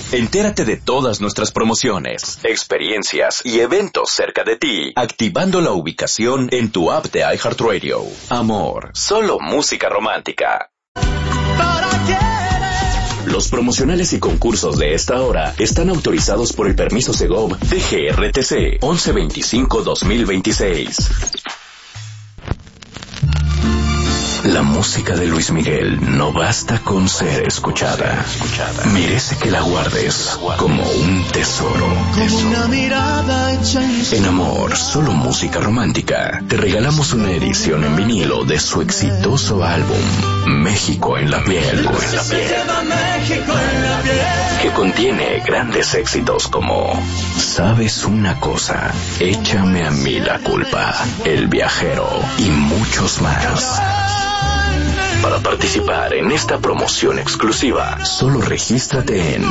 Entérate de todas nuestras promociones, experiencias y eventos cerca de ti, activando la ubicación en tu app de iHeartRadio. Amor, solo música romántica. Los promocionales y concursos de esta hora están autorizados por el permiso Segov DGRTC 1125-2026. La música de Luis Miguel no basta con ser escuchada. Merece que la guardes como un tesoro. En Amor, solo música romántica, te regalamos una edición en vinilo de su exitoso álbum México en la piel, que contiene grandes éxitos como Sabes una cosa, Échame a mí la culpa, El viajero y muchos más. Para participar en esta promoción exclusiva, solo regístrate en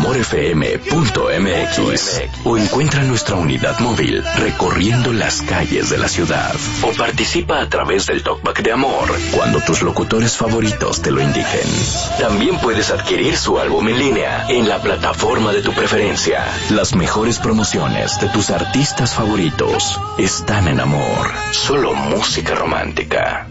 amorfm.mx o encuentra nuestra unidad móvil recorriendo las calles de la ciudad. O participa a través del Talkback de Amor cuando tus locutores favoritos te lo indiquen. También puedes adquirir su álbum en línea en la plataforma de tu preferencia. Las mejores promociones de tus artistas favoritos están en Amor. Solo música romántica.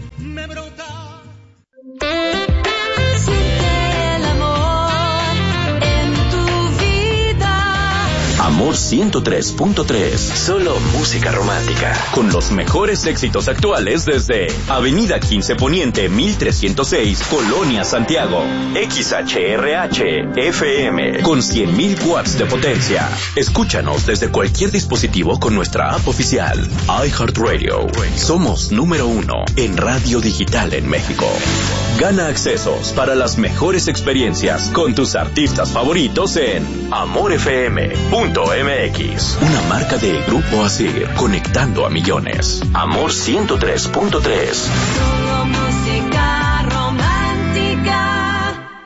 Amor 103.3, solo música romántica. Con los mejores éxitos actuales desde Avenida 15 Poniente 1306, Colonia Santiago. XHRH FM con 100.000 watts de potencia. Escúchanos desde cualquier dispositivo con nuestra app oficial iHeartRadio. Somos número 1 en radio digital en México. Gana accesos para las mejores experiencias con tus artistas favoritos en amorfm.mx. Una marca de Grupo Asir, conectando a millones. Amor 103.3. Solo música romántica.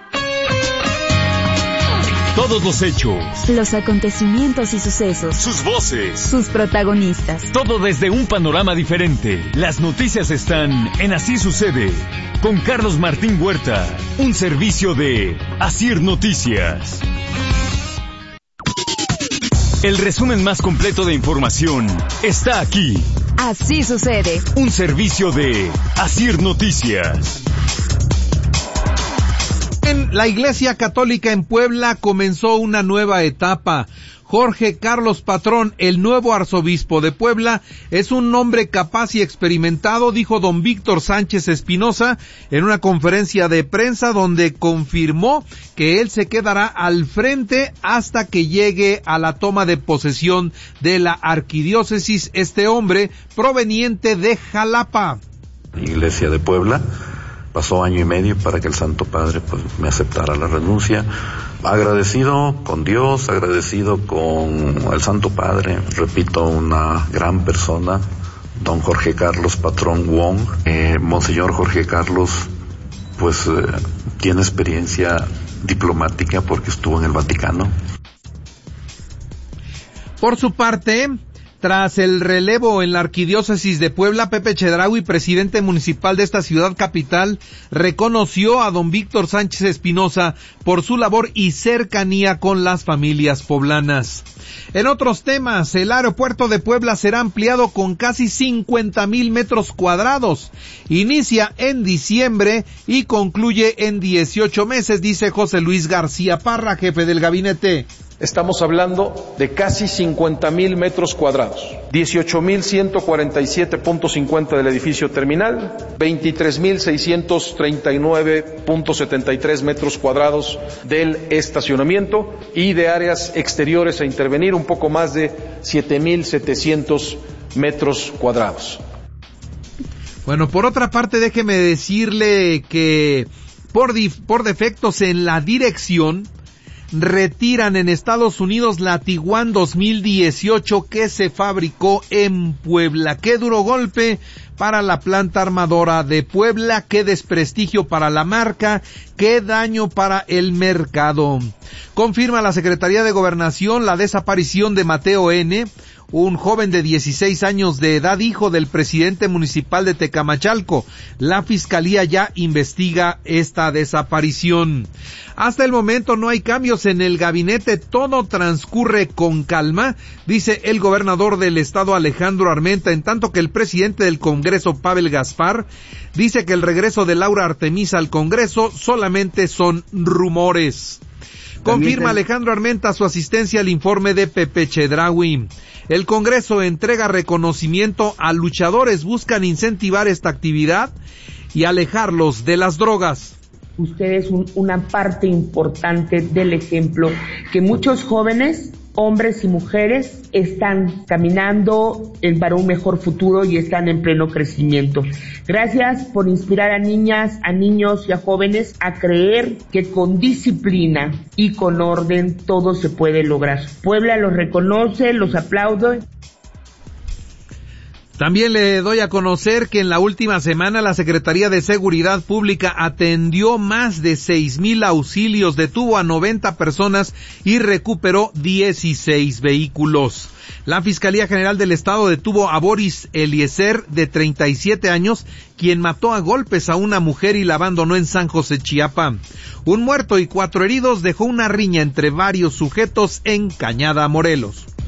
Todos los hechos, los acontecimientos y sucesos, sus voces, sus protagonistas. Todo desde un panorama diferente. Las noticias están en Así Sucede, con Carlos Martín Huerta, un servicio de Asir Noticias. El resumen más completo de información está aquí. Así Sucede, un servicio de Asir Noticias. La Iglesia Católica en Puebla comenzó una nueva etapa. Jorge Carlos Patrón, el nuevo arzobispo de Puebla, es un hombre capaz y experimentado, dijo don Víctor Sánchez Espinosa en una conferencia de prensa donde confirmó que él se quedará al frente hasta que llegue a la toma de posesión de la arquidiócesis este hombre proveniente de Jalapa. Iglesia de Puebla. Pasó año y medio para que el Santo Padre me aceptara la renuncia. Agradecido con Dios, agradecido con el Santo Padre, repito, una gran persona, don Jorge Carlos Patrón Wong. Monseñor Jorge Carlos, tiene experiencia diplomática porque estuvo en el Vaticano. Por su parte, tras el relevo en la arquidiócesis de Puebla, Pepe Chedraui, presidente municipal de esta ciudad capital, reconoció a don Víctor Sánchez Espinosa por su labor y cercanía con las familias poblanas. En otros temas, el aeropuerto de Puebla será ampliado con casi 50,000 metros cuadrados. Inicia en diciembre y concluye en 18 meses, dice José Luis García Parra, jefe del gabinete. Estamos hablando de casi 50,000 metros cuadrados, 18,147.50 del edificio terminal, 23,639.73 metros cuadrados del estacionamiento y de áreas exteriores a intervenir, un poco más de 7,700 metros cuadrados. Bueno, por otra parte, déjeme decirle que por defectos en la dirección, retiran en Estados Unidos la Tiguan 2018 que se fabricó en Puebla. Qué duro golpe para la planta armadora de Puebla. Qué desprestigio para la marca, qué daño para el mercado. Confirma la Secretaría de Gobernación la desaparición de Mateo N., un joven de 16 años de edad, hijo del presidente municipal de Tecamachalco. La Fiscalía ya investiga esta desaparición. Hasta el momento no hay cambios en el gabinete, todo transcurre con calma, dice el gobernador del estado Alejandro Armenta, en tanto que el presidente del Congreso, Pavel Gaspar, dice que el regreso de Laura Artemisa al Congreso solamente son rumores. Confirma Alejandro Armenta su asistencia al informe de Pepe Chedraui. El Congreso entrega reconocimiento a luchadores, buscan incentivar esta actividad y alejarlos de las drogas. Usted es una parte importante del ejemplo que muchos jóvenes, hombres y mujeres, están caminando para un mejor futuro y están en pleno crecimiento. Gracias por inspirar a niñas, a niños y a jóvenes a creer que con disciplina y con orden todo se puede lograr. Puebla los reconoce, los aplaude. También le doy a conocer que en la última semana la Secretaría de Seguridad Pública atendió más de 6,000 auxilios, detuvo a 90 personas y recuperó 16 vehículos. La Fiscalía General del Estado detuvo a Boris Eliezer, de 37 años, quien mató a golpes a una mujer y la abandonó en San José, Chiapa. Un muerto y 4 heridos dejó una riña entre varios sujetos en Cañada, Morelos.